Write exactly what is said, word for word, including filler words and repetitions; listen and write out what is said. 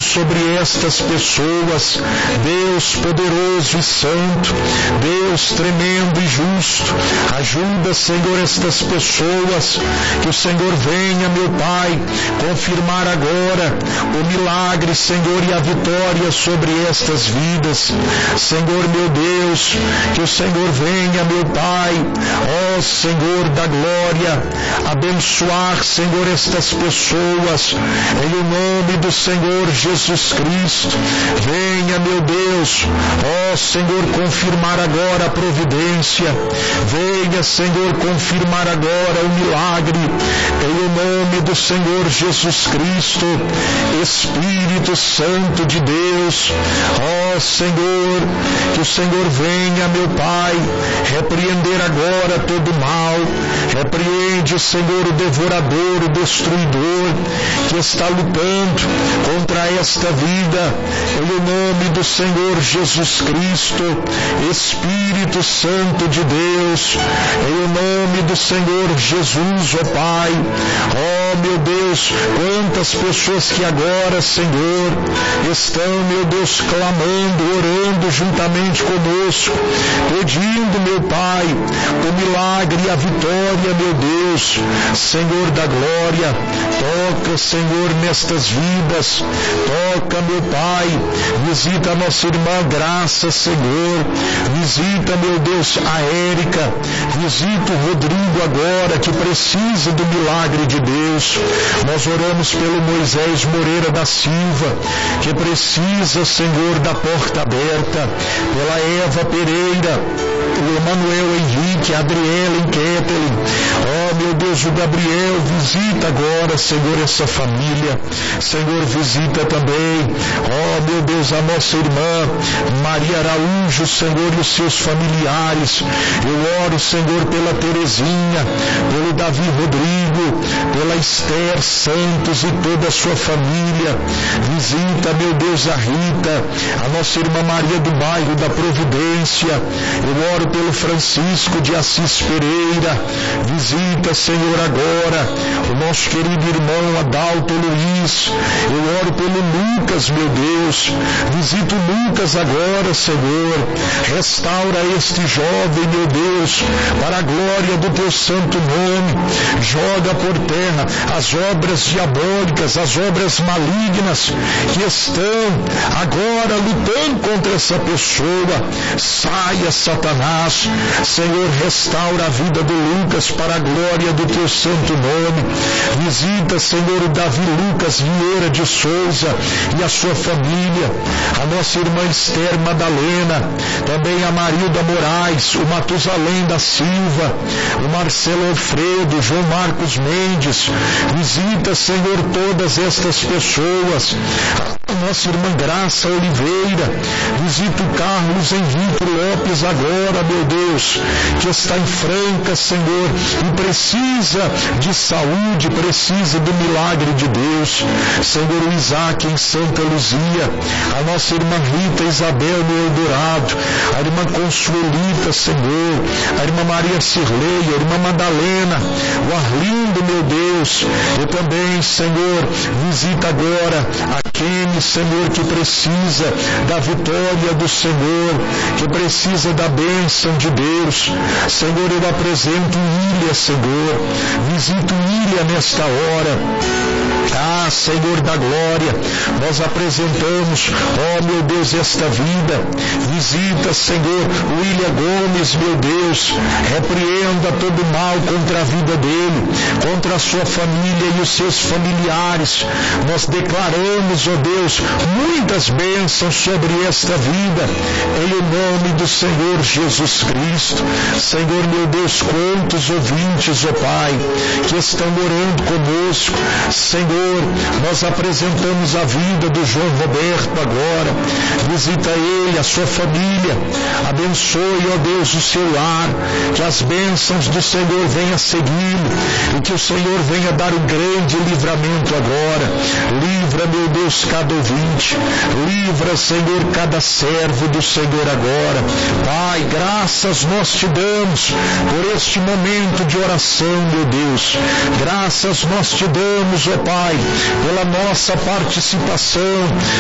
sobre estas pessoas, Deus poderoso e santo, Deus tremendo e justo, ajuda, Senhor, estas pessoas, que o Senhor venha, meu Pai, confirmar agora o milagre, Senhor, e a vitória sobre estas vidas. Senhor, meu Deus, que o Senhor venha, meu Pai, ó Senhor da glória, abençoar, Senhor, estas pessoas, em o nome do Senhor Jesus Cristo. Venha, meu Deus, ó Senhor, confirmar agora a providência. Venha, Senhor, confirmar agora o milagre, em o nome do Senhor Jesus Cristo. Espírito Santo de Deus, ó Senhor, que o Senhor venha, meu Pai, repreender agora todo mal. Repreende, Senhor, o devorador, o destruidor, que está lutando contra esta vida, em o nome do Senhor Jesus Cristo. Espírito Santo de Deus, em o nome do Senhor Jesus, ó Pai, ó meu Deus, quantas pessoas que agora, Senhor, estão, meu Deus, clamando, orando juntamente conosco, pedindo, meu Pai, o milagre e a vitória, meu Deus, Senhor da glória. Toca, Senhor, nestas vidas, toca, meu Pai, visita a nossa irmã Graça, Senhor, visita, meu Deus, a Érica, visita o Rodrigo agora, que precisa do milagre de Deus. Nós oramos pelo Moisés Moreira da Silva, que precisa, Senhor, da porta aberta, pela Eva Pereira, o Emanuel Henrique, a Adriela Enquetelin, ó meu Deus, o Gabriel, visita agora, Senhor, essa família. Senhor, visita também, ó meu Deus, a nossa irmã Maria Araújo, Senhor, e os seus familiares. Eu oro, Senhor, pela Terezinha, pelo Davi Rodrigo, pela Esther Santos e toda a sua família. Visita, meu Deus, a Rita, a nossa irmã Maria do Bairro da Providência. Eu oro pelo Francisco de Assis Pereira. Visita, Senhor, agora o nosso querido irmão Adalto Luiz. Eu oro pelo Lucas, meu Deus. Visita o Lucas agora, Senhor. Restaura este jovem, meu Deus, para a glória do teu santo nome. Joga por terra as obras diabólicas, as obras malignas que estão agora lutando contra essa pessoa. Saia, Satanás. Senhor, restaura a vida do Lucas para a glória do teu santo nome. Visita, Senhor, o Davi Lucas Vieira de Souza e a sua família, a nossa irmã Esther Madalena, também a Marilda Moraes, o Matusalém da Silva, o Marcelo Alfredo, o João Marcos Mendes. Visita, Senhor, todas estas pessoas, a nossa irmã Graça Oliveira. Visita o Carlos Henrique Lopes agora, meu Deus, que está em Franca, Senhor, e precisa de saúde, precisa do milagre de Deus. Senhor, o Isaac em Santa Luzia, a nossa irmã Rita Isabel no Eldorado, a irmã Consuelita, Senhor, a irmã Maria Cirleia, a irmã Madalena, o Arlindo, meu Deus. E também, Senhor, visita agora aquele, Senhor, que precisa da vitória do Senhor, que precisa da bênção de Deus. Senhor, eu apresento o Ilha, Senhor. Visita o Ilha nesta hora. Ah, Senhor da glória, nós apresentamos, ó meu Deus, esta vida. Visita, Senhor, o William Gomes, meu Deus. Repreenda todo mal contra a vida dele, contra a sua família e os seus familiares. Nós declaramos, ó Deus, muitas bênçãos sobre esta vida, em o nome do Senhor Jesus Cristo. Senhor, meu Deus, quantos ouvintes, ó Pai, que estão orando conosco. Senhor, nós apresentamos a vida do João Roberto agora. Visita ele, a sua família. Abençoe, ó Deus, o seu lar. Que as bênçãos do Senhor venham segui-lo e que o Senhor venha dar um grande livramento agora. Livra, meu Deus, cada ouvinte. Livra, Senhor, cada servo do Senhor agora. Pai, graças nós te damos por este momento de oração, meu Deus. Graças nós te damos, ó Pai, pela nossa participação